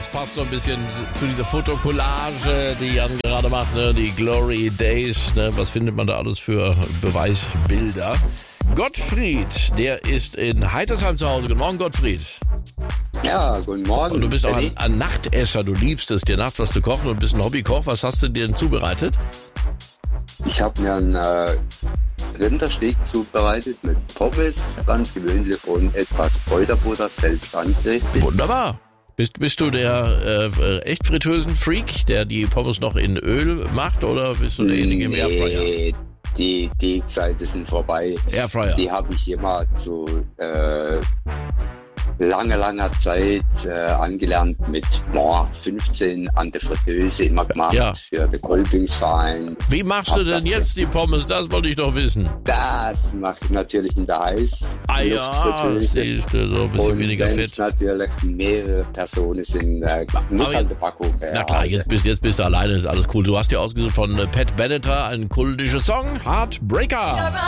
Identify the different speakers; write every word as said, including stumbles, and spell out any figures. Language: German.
Speaker 1: passt so ein bisschen zu dieser Fotokollage, die Jan gerade macht, ne? Die Glory Days. Ne? Was findet man da alles für Beweisbilder? Gottfried, der ist in Heitersheim zu Hause. Guten Morgen, Gottfried.
Speaker 2: Ja, guten Morgen.
Speaker 1: Und du bist auch ein, ein Nachtesser. Du liebst es, dir nachts was zu kochen und bist ein Hobbykoch. Was hast du dir denn zubereitet?
Speaker 2: Ich habe mir einen äh, Rindersteak zubereitet mit Pommes, ganz gewöhnlich und etwas Kräuterbutter, selbst angerichtet.
Speaker 1: Wunderbar. Bist, bist du der äh, echt Fritteusen-Freak, der die Pommes noch in Öl macht, oder bist du derjenige im Airfryer?
Speaker 2: Nee, die, die Zeiten sind vorbei.
Speaker 1: Airfryer.
Speaker 2: Die habe ich immer zu äh, lange, langer Zeit äh, angelernt mit oh, fünfzehn an der Fritteuse immer gemacht
Speaker 1: Ja.
Speaker 2: für den Kolpingsverein.
Speaker 1: Wie machst du
Speaker 2: Hab
Speaker 1: denn
Speaker 2: das
Speaker 1: jetzt die Pommes? Das wollte ich doch wissen.
Speaker 2: Das mache ich natürlich in der Heiß.
Speaker 1: Ah ja, siehst du, so ein bisschen
Speaker 2: Und
Speaker 1: weniger
Speaker 2: wenn es
Speaker 1: Fett.
Speaker 2: natürlich mehrere Personen sind, äh, muss
Speaker 1: Aber
Speaker 2: halt der Backofen her.
Speaker 1: Na klar, jetzt bist, jetzt bist du alleine, ist alles cool. Du hast dir ausgesucht von äh, Pat Benatar einen kultischen Song, Heartbreaker.